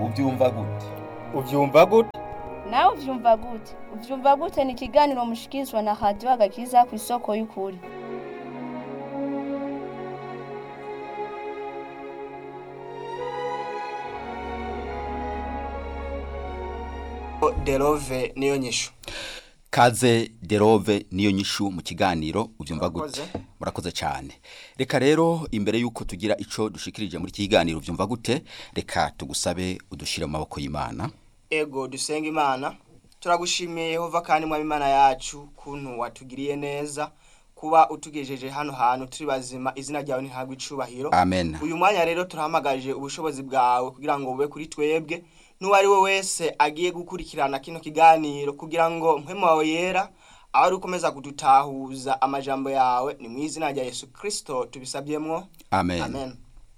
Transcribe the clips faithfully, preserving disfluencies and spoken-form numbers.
ubyumva gute? Uvyumva gute? nawe uvyumva gute? Uvyumva gute ni ikiganiro mushikirizwa na Radio Agakiza ku isoko y'ukuri. Derove niyo nyishu. Kaze Derove niyo nyishu mu kiganiro ubyumva gute? Murakoze cyane. Reka rero imbere yuko tugira ico dushikirije muri kiganiro ubyumva gute, reka tugusabe udushire mu maboko y'Imana. Ego dusenga Imana. Turagushimiye Yehova kandi mwami Imana yacu kuntu watugiriye neza kuba utugejeje hano hantu turi bazima, izina ryawe ntihagwe icubahiro. Amen. Uyu mwanya rero turahamagaje ubushobozi bwawe kugira ngo bube kuri twebwe n'uwari we wese agiye gukurikirana kino kiganiro kugira ngo mpwemu wawe yera ari ukomeza kudutahuza amajambo yawe, ni mu izina rya Yesu Kristo tubisabyemwo. Amen. Amen.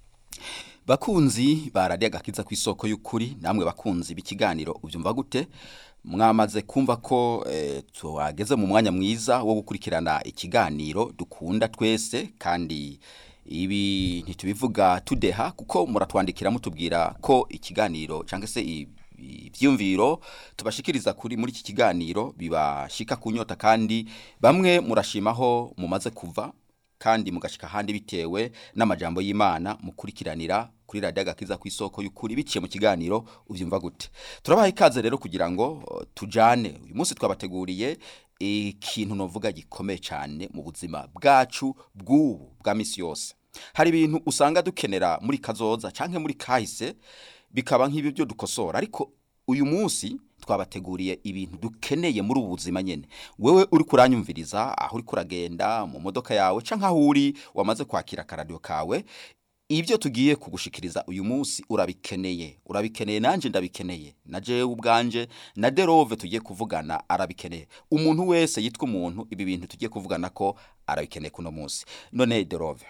Bakunzi baradiye Agakiza ku isoko y'ukuri, namwe bakunzi b'ikiganiro ubyumva gute, mwamaze kumva ko eh, twageze mu mwanya mwiza wo gukurikirana ikiganiro dukunda twese, kandi ibi ntitubivuga tudeha kuko muratwandikira mutubwira ko ikiganiro cyangwa se ivyumviro tubashikiriza kuri muri iki kiganiro bibashika kunyota, kandi bamwe murashimaho mumaze kuva kandi mugashika handi bitewe n'amajambo y'Imana mukurikiranira kuri Radio Agakiza ku isoko y'ukuri biciye mu kiganiro uvyumva gute. Turabaha ikaze rero kugira ngo tujane. Uyu munsi twabateguriye ikintu novuga gikomeye cyane mu buzima bwacu bw'ubu bwa misi yose. Hari ibintu usanga dukenera muri kazoza canke muri kahise bikaba nk'ibyo byo dukosora, ariko uyu munsi twabateguriye ibintu dukeneye muri ubu buzima nyene. Wewe uri kuranyumviriza aho uri kuragenda mu modoka yawe canke aho uri wamaze kwakira karadio kawe, ibyo tugiye kugushikiriza uyu munsi urabikeneye. Urabikeneye, nanje ndabikeneye, na jewe ubwanje na Derove tugiye kuvugana arabikeneye. Umuntu wese yitwa umuntu ibi bintu tugiye kuvugana ko arabikeneye kuno munsi. None Derove,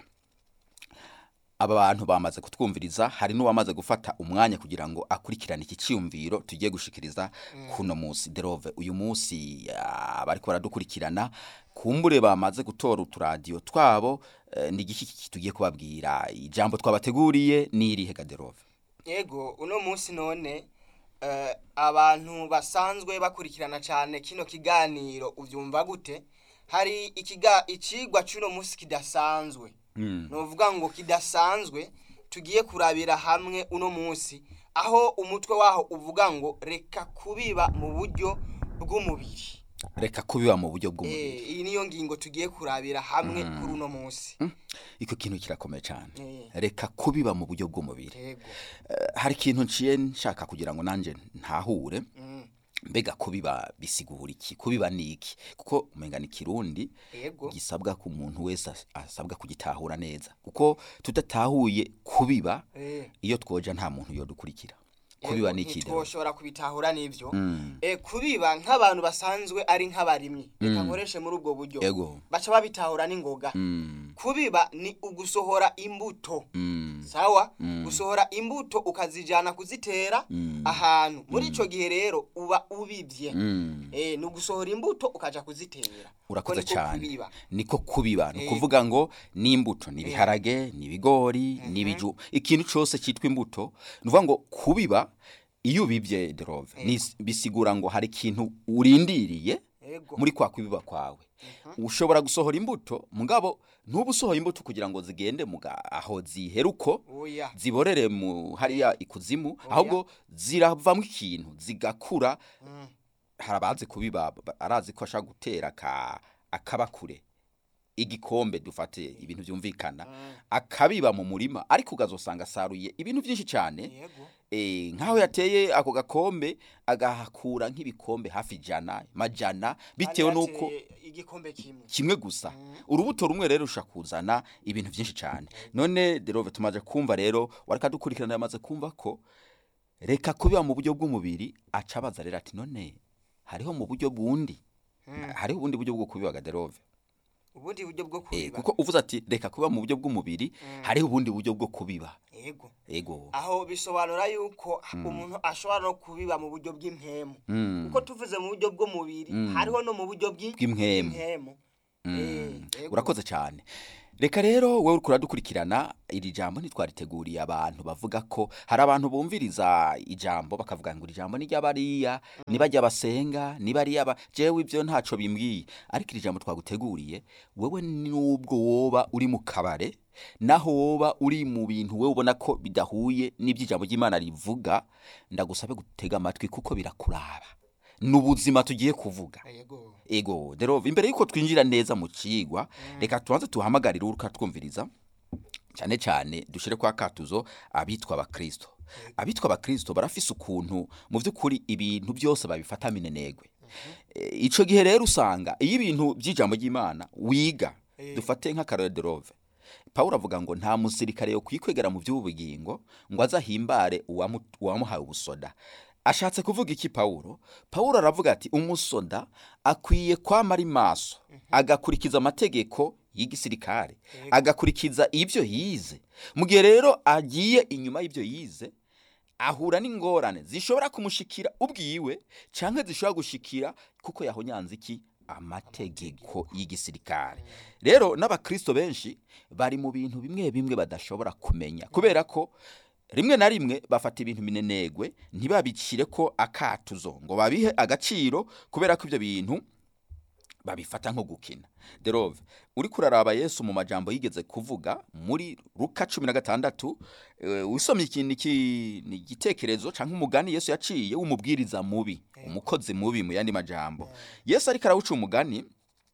aba bantu bamaze kutwumviriza, hari n'uwamaze gufata umwanya kugira ngo akurikirane iki cyumviro tugiye gushikiriza mm. kuno munsi. Derove, uyu munsi abariko baradukurikirana kumbure bamaze gutora uturadio twabo, eh, ndi giki tugiye kubabwira, ijambo twabateguriye ni irihe ga Derove? Yego, uno munsi none uh, abantu basanzwe bakurikirana cyane kino kiganiro uvyumva gute, hari ikiga ikigwa cy'uno munsi kidasanzwe. Mm. Novuga ngo kidasanzwe tugiye kurabira hamwe uno munsi, aho umutwe waho uvuga ngo reka kubiba mu buryo bw'umubiri. Reka kubiba mu buryo bw'umubiri. Eh, iyi niyo ngingo tugiye kurabira hamwe mm. kuri uno munsi. Mm. Iko kintu kirakomeye cyane. Eh. Reka kubiba mu buryo bw'umubiri. Yego. Uh, hari kintu nciye nshaka kugira ngo nanje ntahure. Mm. Mbega kubiba bisigura iki? Kubiba ni iki? Kuko umenga ni kirundi Yego. gisabwa ku muntu wese asabwa kugitahura neza. Kuko tudatahuye kubiba, eh. iyo twoja nta muntu yo dukurikira. Kubiba ni iki? Twoshobora kubitahura nivyo. Mm. Eh, kubiba nk'abantu basanzwe ari nk'abarimyi. Reka mm. nkoreshe muri ubwo buryo. Yego. Baca babitahura n'ingoga. Mm. Kubiba ni ugusohora imbuto. Mm. Sawa? Mm. Gusohora imbuto ukazijana kuzitera mm. ahantu. Muri ico gihe rero uba ubivye. Mm. Eh, ni ugusohora imbuto ukaja kuzitera. Urakoze cyane. Kubiba. Niko kubiba. No kuvuga ngo ni imbuto, ni biharage, ni bigori, mm-hmm. ni biju. Ikintu cyose cyitwa imbuto. Nuvuga ngo kubiba iyo ubibye Derove bisigura ngo hari ikintu urindiriye Ego. muri kwa kubiba kwawe. Uh-huh. Ushobora gusohora imbuto mugabo ntubusohoye imbuto kugira ngo zigende muga aho ziheruko Oya. ziborere mu hariya ikuzimu, ahubwo ziravamwe ikintu zigakura. Mm. Harabaze kubiba arazi ko ashaka gutera ka akabakure igikombe dufate ibintu byumvikana mm. akabiba mu murima, ariko ugazosanga saruye ibintu byinshi cyane. Yego. Eh, nkaho yateye ako gakombe agahakura nk'ibikombe hafi jana majana bitewe nuko igikombe kimwe kimwe gusa mm. urubuto rumwe rero ushakuzana ibintu byinshi cyane. None Derove tumaje kumva rero wareka dukurikirana yamaze kumva ko reka kubiba mu buryo bw'umubiri, acabaza rero ati none hariho mu buryo bundi mm. hariho ubundi buryo bwo kubiba ga Derove? Ubundi buryo bwo kubiba. Eh, kuko uvuze ati reka kubiba mu buryo bw'umubiri mm. hariho ubundi buryo bwo kubiba. Yego. Yego. Aho bisobanura yuko mm. umuntu ashobora no kubiba mu buryo bw'impemu. Mm. Kuko tuvuze mu buryo bw'umubiri mm. hariho no mu buryo bw'impemu. Eh, ego. urakoze cyane. Reka rero wowe uriko uradukurikirana iri jambo ntitwariteguriye abantu bavuga ko hari abantu bumviriza ijambo bakavuga ngo iri jambo ni ry'abariya niba ry'abasenga niba ari aba jewe ibyo ntaco bimbwiye, ariko iri jambo twaguteguriye wewe nubwo woba uri mu kabare naho woba uri mu bintu wewe ubona ko bidahuye n'iby'ijambo ry'Imana rivuga, ndagusabe gutega amatwi kuko birakuraba n'ubuzima tugiye kuvuga. Yego. Ego derove imbere yuko twinjira neza mu cigwa reka tubanze tuhamagarira uruka twumviriza cyane cyane dushire kwa katuzo abitwa abakristo. Abitwa abakristo barafise ukuntu mu by'ukuri ibintu byose babifata minenegwe. E, ico gihe rero usanga iyo ibintu by'ijambo ry'Imana wiga dufate nka Karol Derove, Paulo avuga ngo nta musirikare yo kwikwegera mu by'ubugingo ngo azahimbare uwamu- uwamuhaye ubusoda. Ashatse kuvuga iki Paulo? Paulo aravuga ati umusoda akwiye kwamara imaso agakurikiza amategeko y'igisirikare, agakurikiza ibyo yize. Mu gihe rero agiye inyuma y'ibyo yize ahura n'ingorane zishobora kumushikira ubwiwe canke zishobora gushikira kuko yahonyanze iki amategeko y'igisirikare. Rero n'abakristo benshi bari mu bintu bimwe bimwe badashobora kumenya kubera ko rimwe na rimwe bafata ibintu minenegwe ntibabicire ko akatuzo ngo babihe agaciro kubera ko ibyo bintu babifata nko gukina. Derove uri kuraraba Yesu mu majambo yigeze kuvuga muri Luka cumi na gatandatu, uh, usomye ikintu iki ni igitekerezo canke umugani Yesu yaciye w'umubwiriza mubi, umukozi mubi mu yandi majambo. Yesu ariko arawuca umugani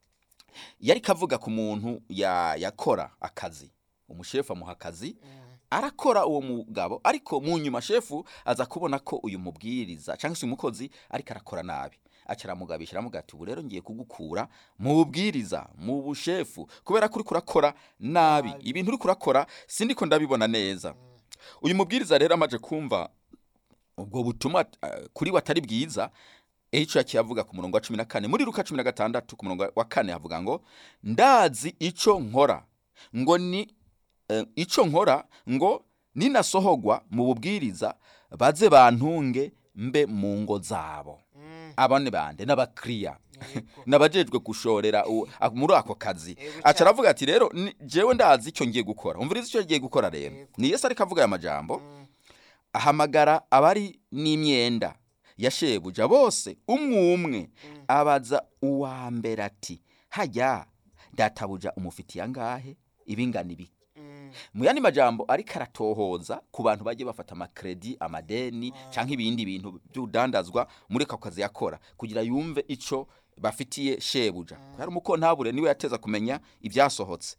yari kavuga ku muntu ya yakora akazi, umushefu amuha akazi arakora uwo mugabo, ariko mu nyuma shefu aza kubona ko uyu mubwiriza cyangwa se umukozi ariko arakora nabi, acara mugabishira mugati ubu rero ngiye kugukura mu bubwiriza mu bushefu kubera ko uri kurakora nabi, ibintu uri kurakora sindiko ndabibona neza. Uyu mubwiriza rero amaje kumva ubwo butuma uh, kuri watari bwiza, ejo yakiyavuga ku murongo wa cumi na kane muri Luka cumi na gatandatu ku murongo wa kane havuga ngo ndazi ico nkora ngo ni Uh, ico nkora ngo ninasohogwa mu bubwiriza baze bantunge mbe mu ngo zabo. Mm. Abane bande n'abakriya nabajejwe gushorera muri ako kazi. Aca aravuga ati rero jewe ndazi ico ngiye gukora. Umviriza ico ngiye gukora rero. Ni Yesu ariko avuga aya majambo. Mm. Ahamagara abari n'imyenda ya shebuja bose umwe umwe. Mm. Abaza uwa mbere ati hajya databuja umufitiye angahe ibingana ibi. Mu yandi majambo ariko aratohoza ku bantu bagiye bafata amakredi amadeni canke ibindi bintu by'udandazwa muri ako kazi yakora kugira yumve ico bafitiye shebuja. Hari umukontabure niwe yateza kumenya ibyasohotse.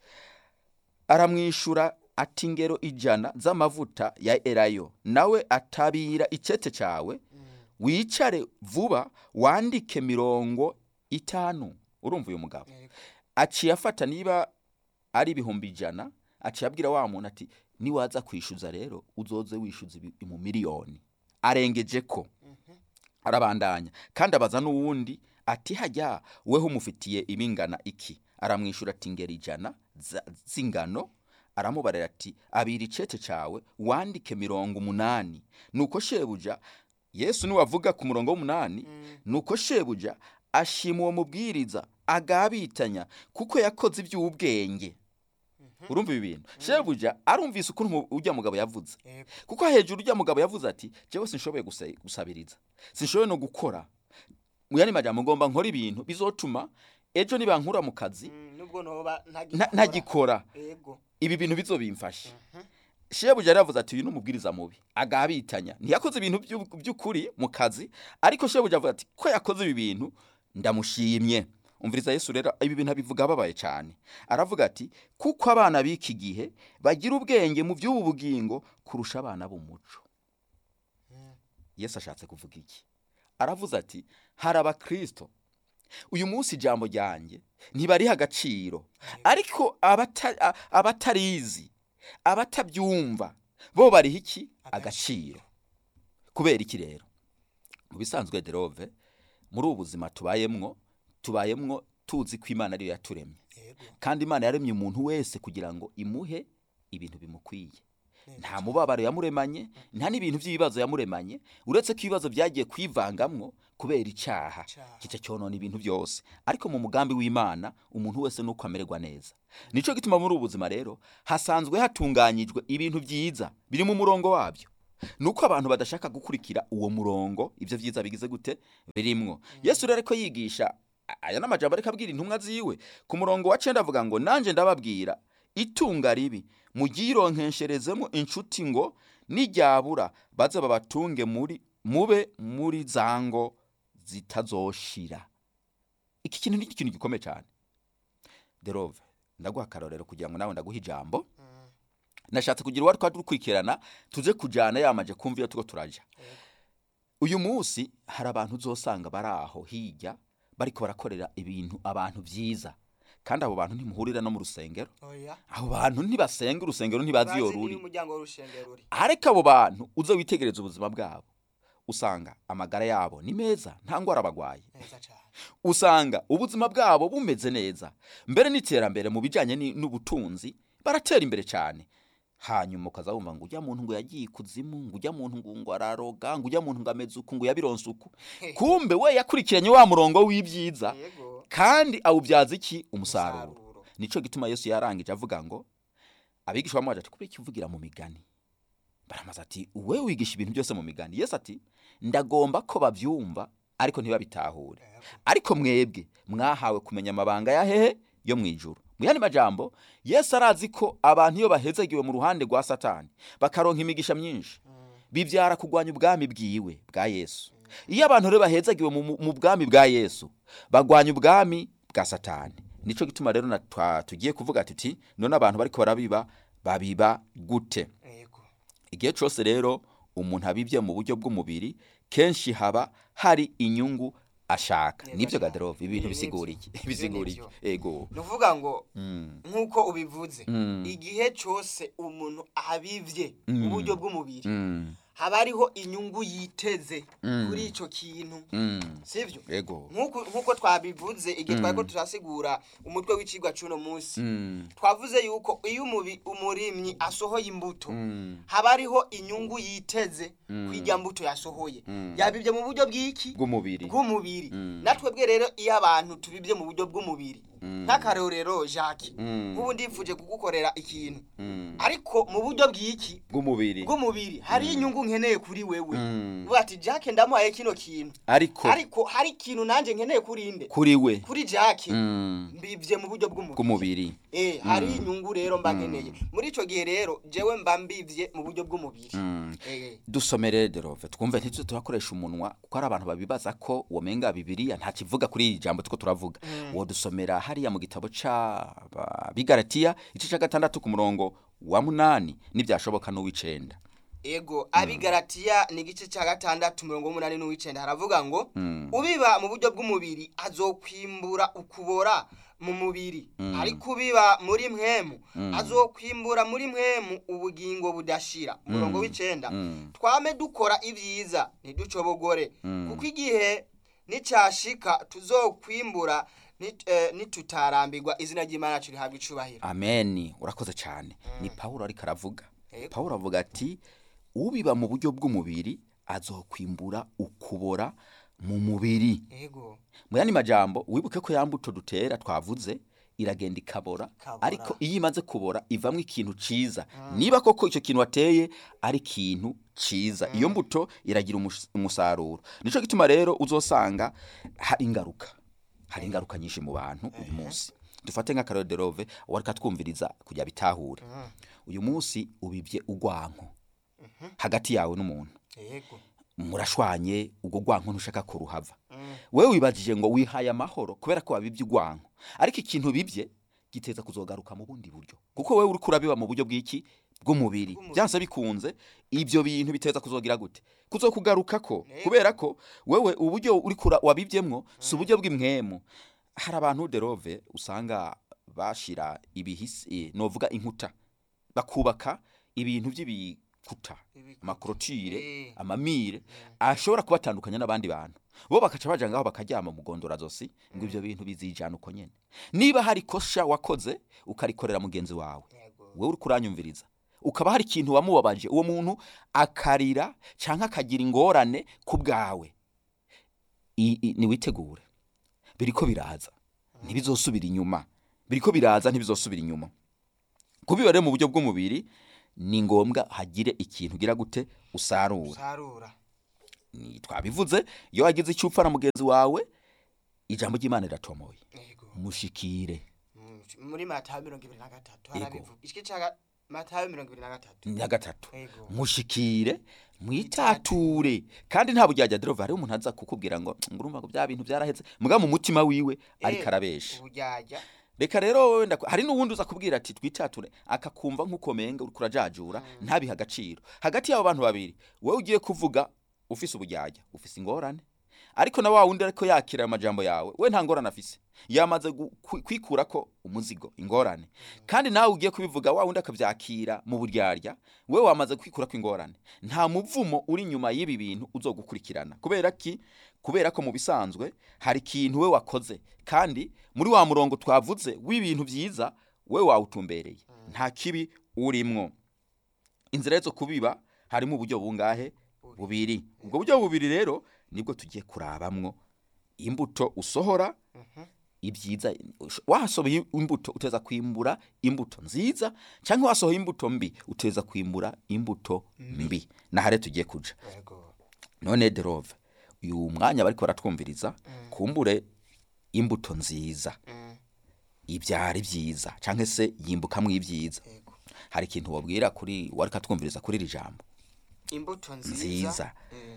Aramwishura ati ngero ijana z'amavuta ya elayo nawe atabira icete cawe wicare vuba wandike mirongo itanu. Urumva uyu mugabo aciye afata niba ari ibihumbi ijana aciye abwira wa muntu ati niwaza kwishuza rero uzoze wishuza mu miliyoni. Arengeje ko arabandanya kandi abaza n'uwundi ati hajya weho mufitiye ibingana iki. Aramwishura ati ngeri ijana zingano. Aramubarira ati abiri icete cawe wandike mirongo umunani. Nuko shebuja Yesu ni wavuga ku murongo w'umunani. Mm. Nuko shebuja ashima uwo mubwiriza agabitanya kuko yakoze iby'ubwenge. Urumva ibintu shebuja arumvise ukuntu ujya mugabo yavuze kuko hejuru ujya mugabo yavuze ati jewe sinshoboye gusabiriza sinshoboye no gukora mu yani majambo ngomba nkora ibintu bizotuma ejo nibankura mu kazi nubwo noba ntagikora ibi bintu bizobimfasha. Shebuja yaravuze ati uyu numubwiriza mubi agabitanya ntiyakoze ibintu by'ukuri mu kazi, ariko shebuja avuga ati ko yakoze ibi bintu ndamushimye. Umviriza Yesu rero ibi bintu bivuga babaye cyane. Aravuga ati kuko abana biki gihe bagira ubwenge mu by'ubu bugingo kurusha abana b'umuco. Mm. Yesu ashatse kuvuga iki? Aravuze ati hari abakristo uyu munsi ijambo ryanjye ntibari agaciro, ariko abata, abatarizi abatabyumva bo bari iki agaciro. Kubera iki rero? Mu bisanzwe Derove muri ubu buzima tubayemwo tubayemwo tuzi ko Imana ariyo yaturemye. Kandi Imana yaremye umuntu wese kugira ngo imuhe ibintu bimukwiye. Nta mubabaro yamuremanye, nta n'ibintu by'ibibazo yamuremanye, uretse ko ibibazo byagiye kwivangamwo kubera icaha Icaha. kica cyonona ibintu byose. Ariko mu mugambi w'Imana umuntu wese nuko amererwa neza. Nico gituma muri ubuzima rero hasanzwe hatunganyijwe ibintu byiza biri mu murongo wabyo. Nuko abantu badashaka gukurikira uwo murongo ivyo vyiza bigize gute birimwo. Yesu rero ko yigisha aya n'amajambo ariko abwira intumwa ziwe ku murongo wa cenda avuga ngo nanje ndababwira itunga ribi mugironkesherezemo inshuti ngo nijyabura baze babatunge muri mube muri zango zitazoshira. Iki kintu ni ikintu gikomeye cyane. Derove ndaguha karorero kugira ngo nawe ndaguha ijambo. Nashatse kugira uwari twadukurikirana tuze kujana yamaje kumvira tuko turaja. Uyu munsi hari abantu uzosanga baraho hirya bariko barakorera ibintu abantu byiza. Kandi abo bantu ntimuhurira no mu rusengero. Oya. Abo bantu ntibasenga urusengero ntibazi yo ruri. Umuryango w'urusengero ruri. Ariko abo bantu uze witegereza ubuzima bwabo. Usanga amagara yabo ni meza nta ngwara bagwaye. Neza cyane. Usanga ubuzima bwabo bumeze neza. Mbere n'iterambere mu bijanye n'ubutunzi baratera imbere cyane. Hanyuma ukaza wumva ngo ujya muntu ngo yagiye kuzimu ngo ujya muntu ngo ngo araroga ngo ujya muntu ngo ameze uku ngo yabironse uku. Kumbe we yakurikiranye wa murongo w'ibyiza. Yego. Kandi awubyaza iki umusaruro. Umusaruro. Nico gituma Yesu yarangije avuga ngo abigishwa bamwaje ati kubera kivugira mu migani. Baramaza ati uwe wigisha ibintu byose mu migani. Yesu ati ndagomba ko bavyumva ariko ntibabitahure. Ariko mwebwe mwahawe kumenya amabanga ya hehe yo mwijuru. Muyandi majambo Yesu arazi ko abantu iyo bahezagiwe mu ruhande rwa Satani bakaronka imigisha myinshi bivyara kugwanya ubwami bwiwe bwa Yesu. Iyo abantu rero bahezagiwe mu bwami bwa Yesu bagwanya ubwami bwa Satani. Nico gituma rero na tugiye kuvuga tuti none abantu bariko barabiba babiba gute. Yego. Igihe cyose rero umuntu abibye mu buryo bw'umubiri kenshi haba hari inyungu ashaka. Neza Nibyo cyane. Gaderove ibintu Nibyo. bisigura iki Nibyo bisigura iki nibyo. ego. Nuvuga ngo Mm. nkuko ubivuze Mm. igihe cyose umuntu abivye Mm. uburyo bw'umubiri Mm. haba hariho inyungu yiteze Mm. kuri ico kintu. Mm. Sivyo? Ego. Nkuko nkuko twabivuze igihe Mm. twako turasigura umutwe w'icigwa cuno munsi. Mm. Twavuze yuko iyo umubi umurimyi asohoye imbuto Mm. haba hariho inyungu yiteze Mm. kwirya mbuto yasohoye. Mm. Yabivye mu buryo bw'iki Bw'umubiri. bw'umubiri. Mm. Natwebwe rero iyo abantu tubivye mu buryo bw'umubiri Mm. nk'akarorero Jacques Mm. nk'ubu ndifuje kugukorera ikintu Mm. ariko mu buryo bw'iki Bw'umubiri. bw'umubiri hari inyungu nkeneye kuri wewe. Mm. Uvuga ati Jacques ndamuhaye kino kintu Ariko ariko hari ikintu nanje nkeneye kuri inde kuri we. kuri Jacques. Mm. Mbivye mu buryo bw'umubiri. Bw'umubiri. Eh hari inyungu rero mba nkeneye. Muri ico gihe rero jewe mba mbivye mu buryo bw'umubiri. Mm. Eh Dusomere Derove twumve ntitwe turakoresha umunwa kuko ari abantu babibaza ko uwo menga Bibiliya nta kivuga kuri iri jambo tuko turavuga. Wo dusomera hariya mu gitabo ca Bigalatiya igice ca gatandatu ku murongo wa munani nibyashoboka n'uw'icenda. Ego Abigalatiya ni igice cya gatandatu mirongo umunani n'uw'icenda haravuga ngo Mm. ubiba mu buryo bw'umubiri azokwimbura ukubora mu mubiri. Mm. Ariko ubiba muri mwemu Mm. azokwimbura muri mwemu ubugingo budashira. Umurongo Mm. w'icenda Mm. twame dukora ibyiza ntiducobogore Mm. kuko igihe nicashika tuzokwimbura nit- eh, nitutarambirwa izina ry'Imana yacu rihabwa icubahiro. Amen. Urakoze cyane. Ni Paulo ariko aravuga. Ego. Paulo avuga ati ubiba mu buryo bw'umubiri azokwimbura ukubora mu mubiri. Ego Mu yandi majambo wibuke ko yambuto dutera twavuze iragenda ikabora Kabora. ariko iyo imaze kubora ivamwe ikintu ciza. Niba koko icyo kintu wateye ari ikintu ciza iyo mbuto iragira umus- umusaruro. Nico gituma rero uzosanga hari ingaruka. Hari ingaruka nyinshi mu bantu uyu munsi. Dufate nka Karol Derove warika twumviriza kujya bitahure. Uyu munsi ubibye ugwanko hagati yawe n'umuntu. Ego Murashwanye ubwo gwanko ntushaka kuruhava. Mm. Wewe wibajije ngo wihaye amahoro kubera ko wabibye ugwanko. Ariko ikintu bibye giteza kuzogaruka mu bundi buryo. Kuko wewe uri kurabiba mu buryo bw'iki bw'umubiri. Bw'umubiri. Byanse bikunze ibyo bintu biteza kuzogira gute? Kuzokugaruka ko Yego. kubera ko wewe uburyo uri kura wabibyemwo si uburyo bw'imwemu. Hari abantu Derove usanga bashira ibihisi novuga inkuta bakubaka ibintu by'ibikuta Ibikuta. amakrotire Eh. amamire ashobora kubatandukanya n'abandi bantu bo bakaca baja ngaho bakaryama mu gondora zosi ngo ivyo bintu bizijana uko nyene. Niba hari kosha wakoze ukarikorera mugenzi wawe Ego wewe uri kuranyumviriza ukaba hari ikintu wamubabaje uwo muntu akarira canka akagira ingorane ku bwawe i- i- niwitegure biriko biraza ntibizosubira inyuma biriko biraza ntibizosubira inyuma kubiba rero mu buryo bw'umubiri ni ngombwa hagire ikintu gira gute usarura sarura ni twabivuze iyo wagize icyo upfa na mugenzi wawe ijambo ry'Imana riratomoye yego mushikire Mm, muri Matayo mirongo ibiri na gatatu Yego. harabivuga igice ca Matayo mirongo ibiri na gatatu na gatatu yego mushikire mwitature kandi nta bujyajya derova hariho umuntu aza kukubwira ngo ngurumva ngo bya bintu byarahetse muga mu mutima wiwe ariko arabesha ubujyajya reka rero wenda ko- hari n'uwundi uza kubwira ati twitature akakumva nk'ukomenga uriko urajajura ntabiha agaciro hagati y'abo bantu babiri wowe ugiye kuvuga ufise ubujyajya ufise ingorane ariko na wa wundi ariko yakira amajambo yawe we nta ngorane afise yamaze gu- kwi- kwikura ko umuzigo ingorane kandi nawe ugiye kubivuga wa wundi akavyakira mu buryarya we wamaze kwikura ko ingorane nta muvumo uri nyuma y'ibi bintu uzogukurikirana kubera ki kubera ko mu bisanzwe hari ikintu we wakoze kandi muri wa murongo twavuze w'ibintu byiza we wawutumbereye nta kibi urimwo inzira zo kubiba harimo uburyo bungahe bubiri ubwo buryo bubiri rero nibwo tugiye kurabamwo imbuto usohora ibyiza wasohoye imbuto uteza kwimbura imbuto nziza cyangwa wasohoye imbuto mbi uteza kwimbura imbuto mbi nahare tugiye kuja yego none derove uyu mwanya bariko baratwumviriza kumbure imbuto nziza Mm, ibyari byiza cyangwa se yimbukamwo ibyiza yego hari ikintu wabwira kuri warika twumviriza kuri iri jambo imbuto nziza nziza Mm,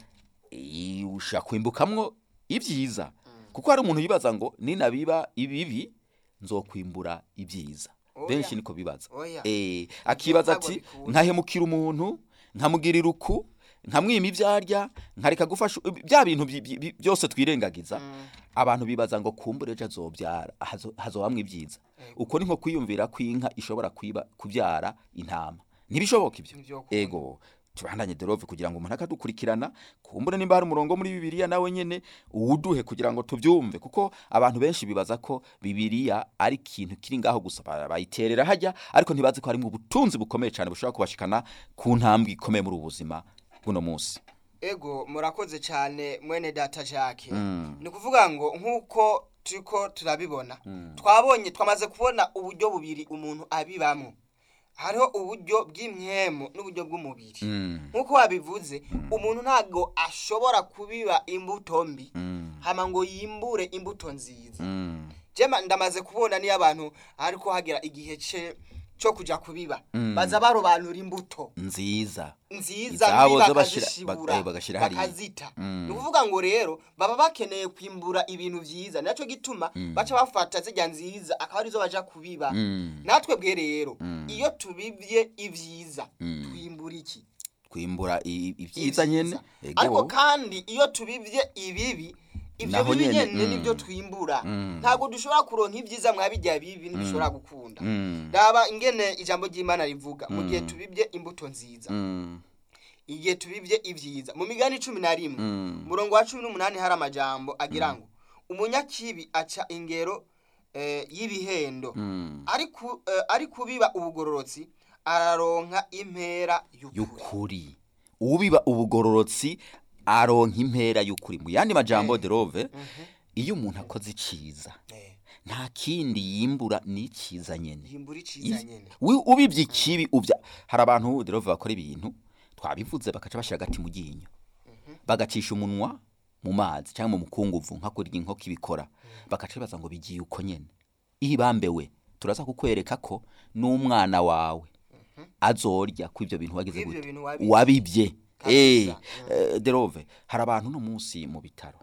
I- ushaka kwimbukamwo ibyiza kuko hari umuntu yibaza ngo ninabiba ibibi nzokwimbura ibyiza Oya. benshi niko bibaza Oya. eh akibaza ntabwo ati bikunda. nkahemukira umuntu nkamugirira uku nkamwima ibyarya nkareka gufasha bya bintu byi- byi- byi- byose twirengagiza abantu bibaza ngo kumbure ejo azobyara hazo- hazobamwe ibyiza uko ni nko kwiyumvira ko inka ishobora kwiba kubyara intama ntibishoboka ibyo Ntibyokunda. ego tubandanye derove kugira ngo umuntu akadukurikirana kumbure nimba hari umurongo muri bibiliya nawe nyene uwuduhe kugira ngo tubyumve kuko abantu benshi bibaza ko bibiliya ari ikintu kiri ngaho gusa ba- bayiterera hajya ariko ntibazi ko harimo ubutunzi bukomeye cyane bushobora kubashikana ku ntambwe ikomeye muri ubu buzima buno munsi ego murakoze cyane mwene data Jacques ni ukuvuga ngo nk'uko turiko turabibona twabonye twamaze kubona uburyo bubiri umuntu abibamo hariho uburyo bw'imwemu n'uburyo bw'umubiri nk'uko wabivuze umuntu ntabwo ashobora kubiba imbuto mbi hama ngo yimbure imbuto nziza jema ndamaze kubona niyo abantu ariko hagira igihe ce cyo kuja kubiba baza barobanura imbuto nziza nziza Izabo mbi zo bashira- bakazishibura bak- eh, bagashira hariya. bakazita ni ukuvuga ngo rero baba bakeneye kwimbura ibintu vyiza nacyo gituma baca bafata zijya nziza akaba arizo baja kubiba natwe bwe rero iyo tubivye ivyiza twimbura iki kwimbura i- ibyiza nyene ariko ego kandi iyo tubivye ibibi ivyo Naho bibi nyene, nyene mm. nibyo twimbura ntabwo dushobora kuronka ibyiza mwabijya bibi ntibishobora gukunda Mm. raba ingene ijambo ry'Imana rivuga mu gihe tubivye imbuto nziza Mm. igihe tubivye ibyiza mu migani cumi na rimwe Mm. murongo wa cumi n'umunani hari amajambo agira ngo umunyakibi aca ingero eh, y'ibihendo Mm. ari ku- eh, ari kubiba ubugororotsi araronka impera y'ukuri y'ukuri ubiba ubugororotsi aronka impera y'ukuri mu yandi majambo derove iyo umuntu akoze iciza Eh, nta kindi yimbura ni iciza nyene yimbura iciza nyene Wi- ubivye ikibi uvya hari abantu derove bakora ibintu twabivuze bakaca bashira agati mu ryinyo bagacisha umunwa mu mazi cyangwa mu mukunguvu nka kurya inkoko ibikora bakaca bibaza ngo bigiye uko nyene ihibambewe turaza kukwereka ko n'umwana wawe azorya ku ivyo bintu wagize Kw'ivyo gute bintu wabivye. wabibye eh Kabisa. eh, derove hari abantu no munsi mu bitaro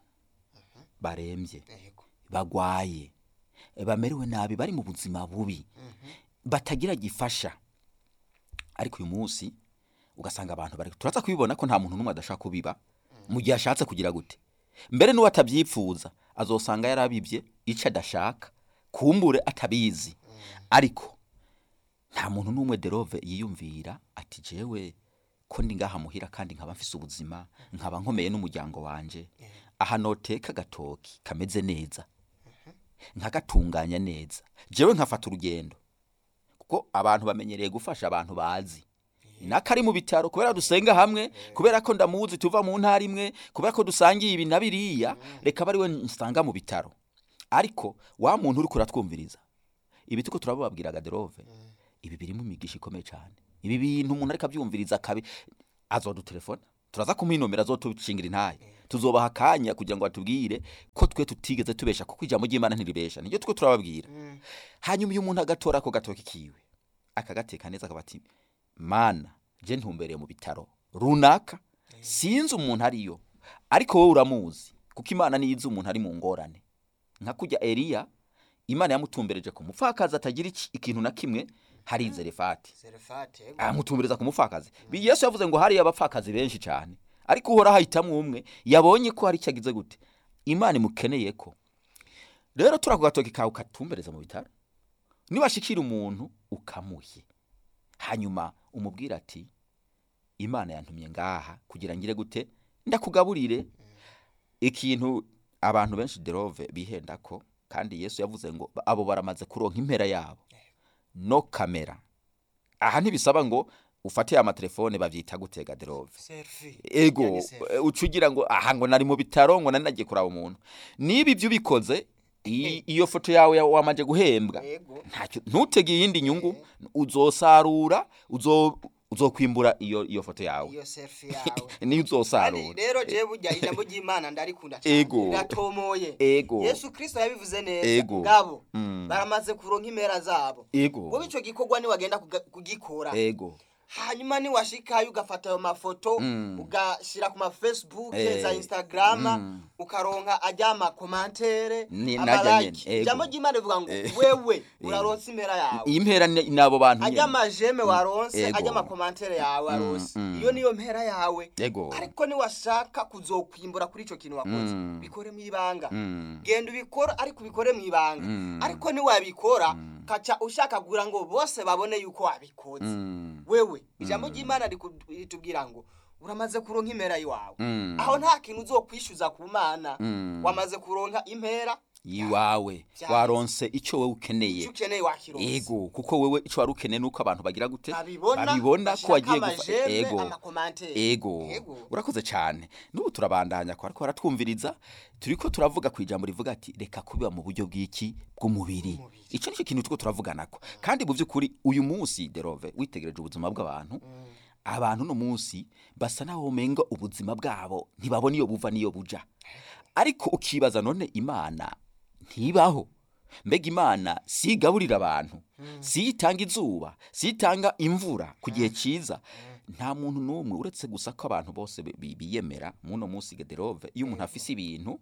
barembye Yego. bagwaye eh, bamerewe nabi bari mu buzima bubi batagira gifasha ariko uyu munsi ugasanga abantu bari turaza kubibona ko nta muntu n'umwe adashaka kubiba mu gihe ashatse kugira gute mbere n'uwo atabyipfuza azosanga yarabibye icyo adashaka kumbure atabizi ariko nta muntu n'umwe derove yiyumvira ati jewe ko ndi ngaha muhira kandi nkaba mfise ubuzima nkaba nkomeye n'umuryango wanje aha noteka gatoki kameze neza nkagatunganya neza jewe nkafata urugendo kuko abantu bamenyereye gufasha abantu bazi nakari mu bitaro kubera dusenga hamwe kubera ko ndamuzi tuva mu ntara imwe kubera ko dusangiye ibi nabiriya reka bari we nsanga mu bitaro ariko wa muntu uri kuratwumviriza ibi tuko turababwira Gaderove ibi birimo imigisha ikomeye cyane ibi bintu umuntu ariko abyumviriza kabi azodutelefona turaza kuminomera azotucingira intaye tuzobaha kanya kugira ngo batubwire ko twe tutigeze tubesha kuko ijambo ry'Imana ntiribesha niyo tuko turababwira hanyuma uyu muntu agatora ko gatoki kiwe akagateka neza akabati mana je ntumbereye mu bitaro runaka sinzi umuntu ariyo ariko wowe uramuzi kuko Imana niyizi umuntu ari mu ngorane nka kujya Eliya Imana yamutumbereje ku mupfakazi atagira ikintu na kimwe hari Zerefati Zerefati amutumbereza ku mupfakazi Yesu yavuze ngo hari abapfakazi benshi cyane ariko uhora hahitamwe umwe yabonye ko hari cyagize gute Imana imukeneye ko rero turakugatoki kawe katumbereza mu bitaro niwashikira umuntu ukamuye hanyuma umubwira ati Imana yantumye ngaha kugira ngire gute ndakugaburire ikintu abantu benshi Derove bihenda ko kandi Yesu yavuze ngo abo baramaze kuronka impera yabo no kamera aha ntibisaba ngo ufate ama telefone bavyita gutega Derove selfie ego ucugira ngo aha ngo nari mu bitaro ngo nari nagiye kuraba umuntu nibi byo bikoze iyo foto yawe wamaje guhembwa ntacyo ntutege yindi nyungu uzosarura uzo uzokwimbura iyo iyo foto yawe iyo selfie yawe ni uzosarura rero je burya ijambo ry'Imana ndarikunda cyane ndatomoye Yesu Kristo yabivuze neza ngabo mm. baramaze kuronka impera zabo wowe ico gikorwa ni wagenda kugikora ego hanyuma ni washikayo ugafata ayo mafoto mm. ugashira ku ma Facebook e, za Instagram mm. ukaronka ajama commentaire amalike jambo ry'Imana bivuga ngo e. wewe uraronse impera yawe impera nabo bantu ajama jeme waronse ajama commentaire yawe waronse mm. iyo niyo mpera yawe ego. Ariko ni washaka kuzokwimbura kuri ico kintu wakoze mm. bikore mu ibanga mm. genda ubikora ariko ubikore mu ibanga mm. ariko ni wabikora mm. kaca ushaka gura ngo bose babone yuko wabikoze mm. wewe ijambo ry'Imana ritubwira ngo uramaze kuronka impera yiwawe mm. aho nta kintu uzokwishyuza ku Mana mm. wamaze kuronka impera yiwawe waronse ico wewe ukeneye ukeneye wakironse ego kuko wewe ico wari ukeneye nuko abantu bagira gute babibona ko wagiye gufa ego ego urakoze cyane nubu turabandanya ko ariko baratwumviriza turiko turavuga ku ijambo rivuga ati reka kubiba mu buryo bw'iki bw'umubiri ico nico kintu tuko turavuganako kandi mu by'ukuri uyu munsi Derove witegereje ubuzima bw'abantu mm. abantu no munsi basa naho menga ubuzima bwabo ntibabona iyo buva niyo buja ariko ukibaza none Imana ntibaho mbega Imana sigaburira abantu mm. sitanga izuba sitanga imvura ku gihe ciza mm. nta muntu numwe uretse gusa ko abantu bose biyemera muno munsi Derove iyo umuntu afise ibintu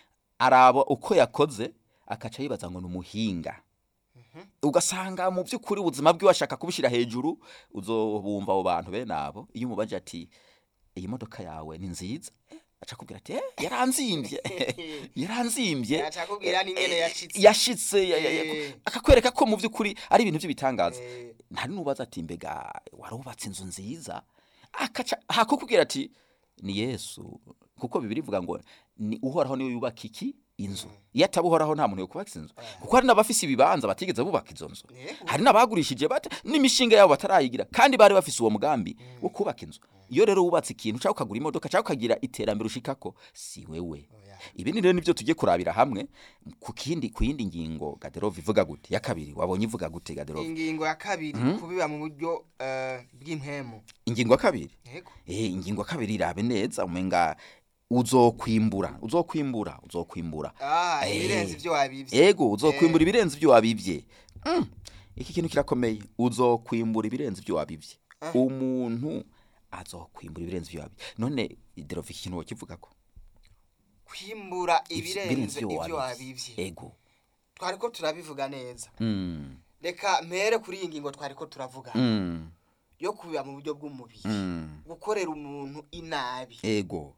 arabo uko yakoze akaca yibaza ngo numuhinga mm-hmm. ugasanga mu by'ukuri ubuzima bwe washaka kubishira hejuru uzobumva abo bantu be nabo iyo umubaje ati iyi modoka yawe ni nziza acha kubwira ati eh yaranzimbye yaranzimbye acha kubwira n'ingene yashitse yashitse akakwereka ko mu by'ukuri ari ibintu by'ibitangaza ntari nubaza ati mbega warubatse inzu nziza akaca hakukubwira ati ni Yesu kuko bibiri vuga ngo ni uhoraho niwe yubaka iki inzu iyo atabuhoraho nta muntu yo kubaka inzu kuko hari n'abafise ibibanza batigeze bubaka izo nzu hari n'abagurishije bate n'imishinga yabo batarayigira kandi bari bafise uwo mugambi wo kubaka inzu iyo rero wubatse ikintu cyangwa ukagura imodoka cyangwa ukagira iterambere ushikako si wewe ibi ni rero nivyo tugiye kurabira hamwe ku kindi ku yindi ngingo Gaderove ivuga gute ya kabiri wabonye ivuga gute Gaderove ingingo ya kabiri mm -hmm. kubiba mu buryo uh, bw'impemo ingingo ya kabiri eh ingingo ya kabiri irabe neza umenga uzokwimbura uzokwimbura uzokwimbura ah ibirenze byo wabivye ego uzokwimbura ibirenze byo wabivye mm. iki kintu kirakomeye uzokwimbura ibirenze byo wabivye ah. umuntu azokwimbura ibirenze byo wabivye none Derove ikintu wokivuga ko kwimbura ibirenze ibyo wabivye ego twariko turabivuga neza mm. reka mpere kuri iyi ngingo twariko turavuga mm. yo kubiba mu buryo bw'umubiri mm. gukorera umuntu inabi ego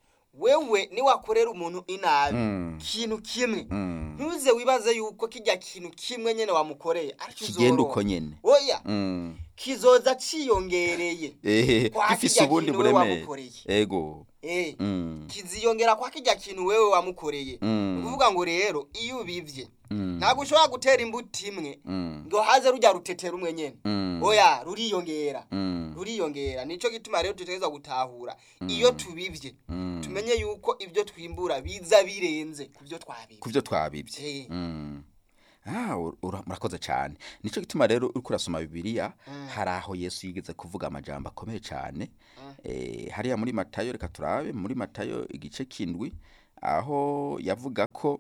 wewe ni wakorera umuntu inabi mm. kintu kimwe mm. ntuze wibaze yuko kijya kintu kimwe nyene wamukoreye ariko kigenda uko nyene oya mm. kizoza ciyongereye eh gifise ubundi buremeye ego eh mm. kiziyongera kwa kijya kintu wewe wamukoreye mm. uvuga ngo rero iyo ubivye ntabwo ushobora gutera imbuto imwe ngo haze rujya rutetera umwe nyene oya ruriyongera ruriyongera nico gituma rero tutegerezwa gutahura iyo tubivye tumenye yuko ibyo twimbura biza birenze kuvyo twabivye kuvyo twabivye ah murakoze cyane nico gituma rero uri kurasoma Bibiliya hari aho Yesu yigeze kuvuga amajambo akomeye cyane eh hariya muri Matayo reka turabe muri Matayo igice kindwi aho yavuga ko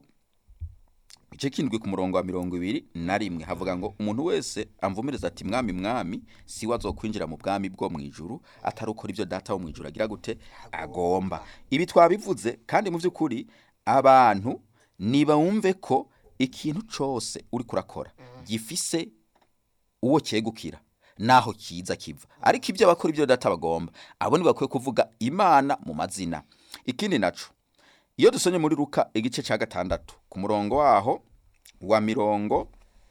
igice kindwi ku murongo wa mirongo ibiri na rimwe havuga ngo umuntu wese amvumereza ati mwami mwami si wazokwinjira mu bwami bwo mu ijuru atari ukora ibyo data wo mu ijuru agira gute agomba ibi twabivuze kandi mu by'ukuri abantu niba wumve ko ikintu cyose uri kurakora gifise uwo cyegukira naho kiza kiva ariko ibyo bakora ibyo data bagomba abo ni bakwiye kuvuga Imana mu mazina. Ikindi naco iyo dusonye muri Luka igice cya gatandatu ku murongo waho wa mirongo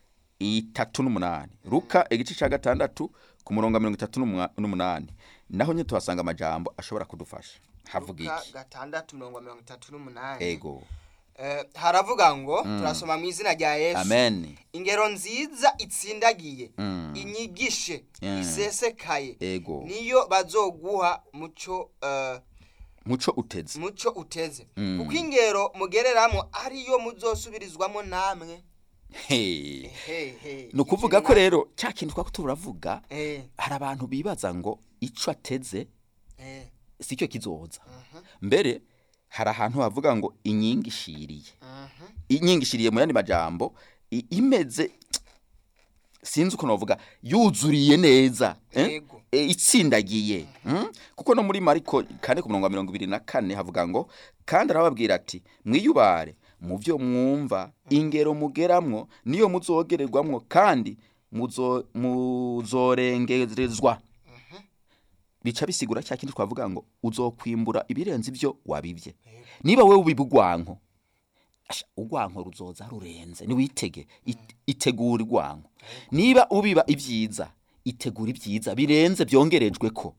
itatu n'umunani Luka igice cya gatandatu ku murongo wa mirongo itatu n'umunani naho nye tuhasanga amajambo ashobora kudufasha havuga iki Luka gatandatu mirongo mirongo itatu n'umunani ego eh haravuga ngo mm. turasoma mu izina rya Yesu amen ingero nziza itsindagiye mm. inyigishe yeah. isesekaye ego niyo bazoguha muco uh, muco uteze muco uteze mm. kuko ingero mugereramo ariyo muzosubirizwamo namwe hey hey hey no kuvuga ko rero cya kintu twako turavuga eh hari abantu bibaza ngo ico ateze eh sicyo kizoza uh-huh. mbere hari ahantu havuga ngo inyingishiriye uh-huh. inyingishiriye mu yandi majambo imeze sinzi uko novuga yuzuriye neza eh? e, itsindagiye uh-huh. mm? kuko no muri Mariko kane ku murongo wa mirongo ibiri na kane havuga ngo kandi arababwira ati mwiyubare mu byo mwumva ingero mugeramwo niyo muzogererwamwo kandi muzo muzorengerezwa bica bisigura cya kindi twavuga ngo uzokwimbura ibirenze ibyo wabivye niba wewe ubibugwanko ugwanko ruzoza rurenze ni witege it, itegura igwanko niba ubiba ibyiza itegura ibyiza birenze byongerejwe ko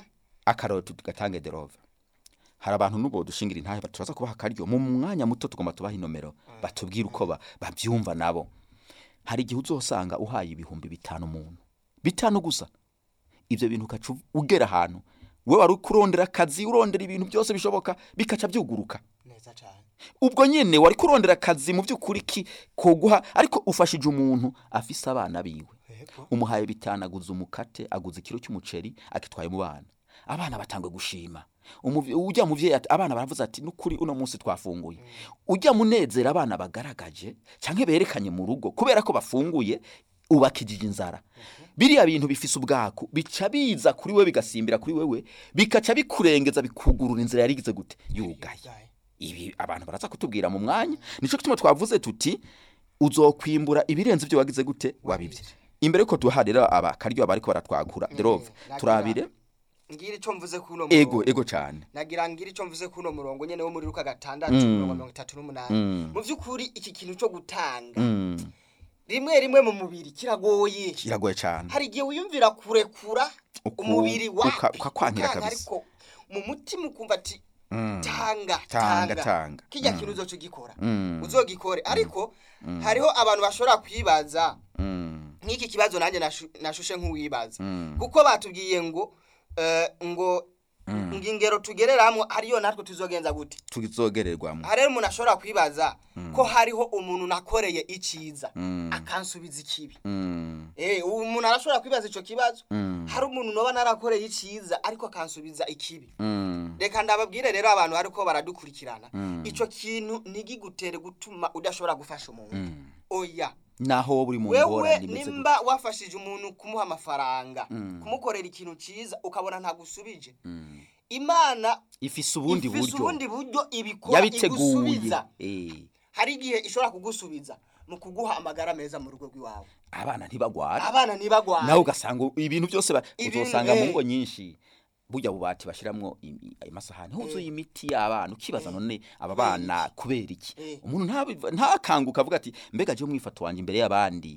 akaroto tugatange derova hari abantu nubo dushingira intahe baturaza kubaha karyo mu mwanya muto tugomba tubaha inomero batubwira uko ba bavyumva nabo hari gihe uzosanga uhaye ibihumbi bitanu umuntu bitanu gusa ivyo bintu kacu ugera ahantu we wari kurondera akazi urondera ibintu byose bishoboka bikaca byuguruka neza cyane ubwo nyene wari kurondera akazi mu by'ukuri ki koguha ariko ufashije umuntu afise abana biwe umuhaye bitanaguza umukate aguza ikiro cy'umuceri akitwaye mu bana abana batangwe gushima ujya muvye abana baravuze ati nukuri uno munsi twafunguye ujya munezera abana bagaragaje canke berekanye mu rugo kubera ko bafunguye ubakijije inzara biriya bintu bifise ubwako bica biza kuri we bigasimbira kuri wewe bikaca bikurengeza bikugurura inzira yarigize gute yugaye ibi abantu baraza kutubwira mu mwanya nico kituma twavuze tuti uzokwimbura ibirenze byo wagize gute wabivye imbere ko tuharira abakaryo abariko baratwagura derove turabire ngira ico mvuze kuno murongo ego ego cyane nagira ngira ico mvuze kuno murongo nyene wo muri Luka gatandatu mirongo itatu n'umunani mu vyukuri iki kintu cyo gutanga mm. rimwe rimwe mu mubiri kiragoye kiragoye cyane hari gihe wiyumvira kurekura umubiri wapi ukakwankira kabisa ariko mu mutima ukumva ati mm. tanga tanga tanga kijya mm. kintu uzoco gikora mm. uzogikore ariko mm. hariho abantu bashobora kwibaza mm. nk'iki kibazo nanje nashushe nk'uwibaza mm. kuko batubwiye ngo uh, ngo mm. ngingero tugereramwo hariyo natwe tuzogenza gute tuzogererwamo hari umuntu ashobora kwibaza mm. ko hariho umuntu nakoreye iciza mm. akansubiza ikibi mm. eh umuntu arashobora kwibaza ico kibazo mm. hari umuntu noba narakoreye iciza ariko akansubiza ikibi mm. reka ndababwire rero abantu ariko baradukurikirana mm. ico kintu nigigutere gutuma udashobora gufasha umuntu mm. oya naho buri mu ngora nimeze nimba wafashije umuntu kumuha amafaranga mm. kumukorera ikintu ciza ukabona nta gusubije mm. Imana ifise ubundi buryo ifise ubundi buryo ibikora igusubiza eh hari gihe ishobora kugusubiza mu kuguha amagara meza mu rugo rw'iwawe abana ntibagwara abana ntibagwara naho ugasanga ibintu byose uzosanga mu ngo nyinshi burya bubati bashiramwo amasahani huzuye imiti y'abana ukibaza none aba bana kubera iki umuntu nta ntakanguka avuga ati mbega je mwifato wanje imbere y'abandi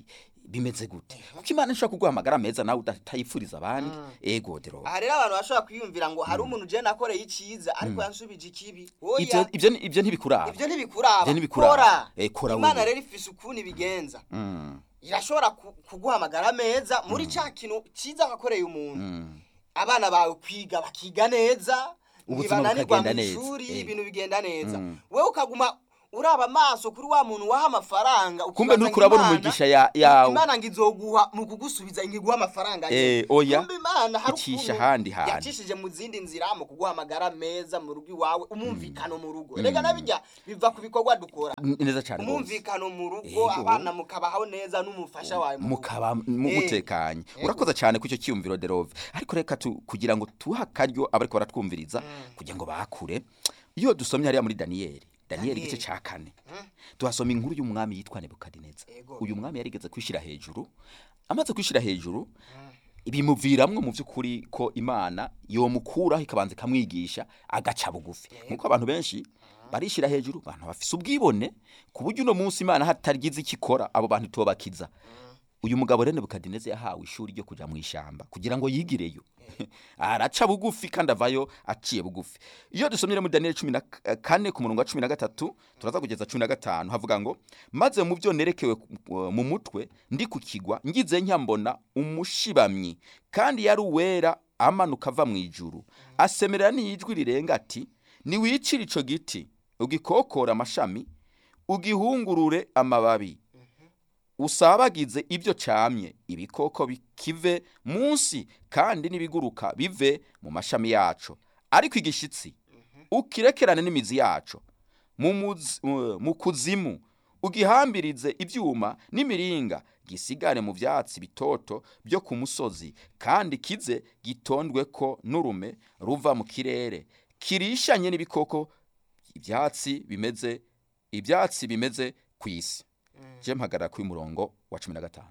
bimeze gute kuko imana ishobora kuguha amagara meza nawe utayipfuriza abandi ego dero aha rero abantu bashobora kwiyumvira ngo hari umuntu je nakoreye iciza ariko yansubije ikibi ivyo oya ivyo ivyo ntibikuraba ivyo ntibikuraba Ivyo ntibikuraba. kora Eh, kora imana wewe. rero ifise ukuntu ibigenza Mm, irashobora ku- kuguha amagara meza muri ca kintu ciza wakoreye umuntu mm. abana bawe kwiga bakiga neza Ubuzima ntibananirwa bukagenda mu neza. ishuri Eh. ibintu bigenda neza Mm. wewe ukaguma uraba amaso kuri wa muntu waha amafaranga kumbe ukibaza nuko ngo urabona Imana- umugisha ya- yawe imana ngo izoguha mu kugusubiza ngo iguha amafaranga Eh, nyene. oya. kumbe imana hari Icisha ukuntu ahandi hantu. yacishije mu zindi nzira mu kuguha amagara meza mu rugo iwawe umumvikano mu rugo rega nabijya biva ku bikorwa dukora N- neza cyane rwose. umumvikano mu rugo Ego. abana mukabaho neza n'umufasha wawe mu rugo. mukaba mu- Eh. mutekanye urakoze cyane ku icyo cyiyumviro derove ariko reka tu- kugira ngo tuha akaryo abariko baratwumviriza kugira ngo bakure iyo dusomye hariya muri daniyeli daniyeli Daniyeli. igice ca kane tuhasoma inkuru y'umwami yitwa nebukadineza Ego. uyu mwami yarigeze kwishira hejuru amaze kwishira hejuru bimuviramwo mu by'ukuri ko imana yomukuraho ikabanza ikamwigisha agaca bugufi nkuko abantu benshi barishira hejuru abantu bafise ubwibone ku buryo uno munsi imana hatarigize ikikora abo bantu tobakiza uyu mugabo rero Nebukadineza yahawe ishuri ryo kuja mu ishamba kugira ngo yigireyo araca bugufi kandi avayo aciye bugufi iyo dusomye muri Daniel cumi na kane ku murongo wa cumi na gatatu turaza kugeza cumi na gatanu havuga ngo maze mu byo nerekewe uh, mu mutwe ndi kukigwa ngize nyambona umushibamyi kandi yari uwera amanuka ava mu ijuru asemerera n'ijwi rirenga ati ni wicira ico giti ugikokora amashami ugihungurure amababi usabagize ibyo camye ibikoko bikive munsi kandi n'ibiguruka bive mu mashami yaco ariko igishitsi ukirekerane n'imizi yaco mu muzi- mu- mu kuzimu ugihambirize ibyuma n'imiringa gisigare mu vyatsi bitoto byo ku musozi kandi kize gitondwe ko n'urume ruva mu kirere kirishanye n'ibikoko ibyatsi bimeze ibyatsi bimeze kwisi je mpagarara kuri murongo wa cumi na gatanu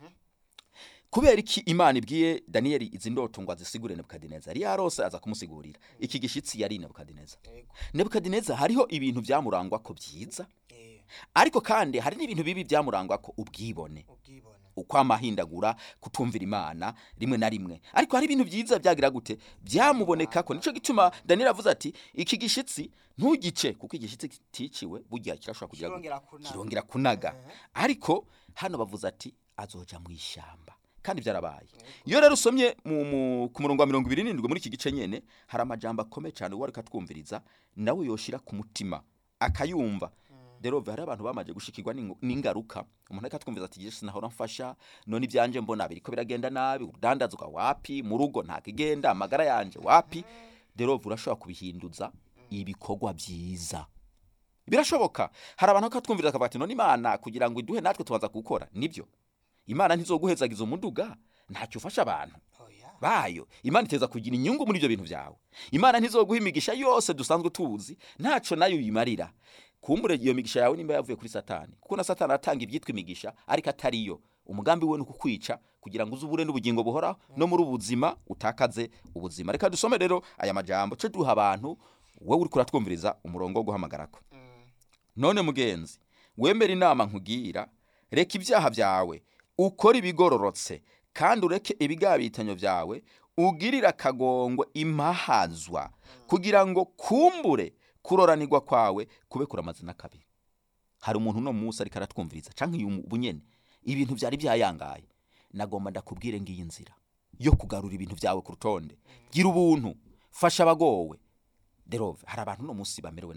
kubera iki imana ibwiye Daniel izi ndoto ngo azisigure Nebukadineza yari yarose aza kumusigurira iki gishitsi yari Nebukadineza Ego. Nebukadineza hariho ibintu byamurangwa ko byiza Eh, ariko kandi hari n'ibintu bibi byamurangwa ko ubwibone ubwibone uko amahindagura kutumvira imana rimwe na rimwe ariko hari ibintu byiza byagira gute byamuboneka ko nico gituma Daniel avuze ati iki gishitsi ntugice kuko igishitsi kiticiwe burya kirashobora kugira gute? kirongera kunaga. kirongera kunaga ariko hano bavuze ati azoja mu ishamba kandi byarabaye iyo rero usomye mu- mu- ku murongo wa mirongo ibiri n'indwi muri iki gice nyene hari amajambo akomeye cyane uwo ariko atwumviriza nawe yoshira ku mutima akayumva derove hari abantu bamaje gushikirwa n'ingo- n'ingaruka umuntu ariko atwumviza ati Yesu nahora mfasha none ibyanje mbona biriko biragenda nabi urudandazwa wapi mu rugo nta kigenda amagara yanje wapi derove urashobora kubihinduza ibikorwa byiza birashoboka hari abantu bakatwumviriza akavuga ati none imana kugira ngo iduhe natwe tubanza gukora nibyo imana ntizoguhezagiza umuduga ntacyo ufasha abantu oya bayo imana iteza kugira inyungu muri ibyo bintu byawe imana ntizoguha imigisha yose dusanzwe tuzi ntaco nayo uyimarira kumbure iyo migisha yawe nimba yavuye kuri satani kuko na satani atanga ibyitwa imigisha ariko atariyo umugambi we ni ukukwica kugira ngo uzubure n'ubugingo buhoraho no muri ubuzima utakaze ubuzima reka dusome rero aya majambo cyo duha abantu wowe uri kuratwumviriza umurongo wo guhamagarako none mugenzi wemera inama nkugira reka ibyaha byawe ukora ibigororotse kandi ureke ibigabitanyo byawe ugirira akagongwe impahazwa kugira ngo kumbure kuroranirwa kwawe kube kuramaze n'akabi hari umuntu uno munsi ariko aratwumviriza canke uyu bunyene ibintu byari byayangaye nagomba ndakubwire ngiyi nzira yo kugarura ibintu byawe ku rutonde gira ubuntu fasha abagowe derove hari abantu uno munsi bamerewe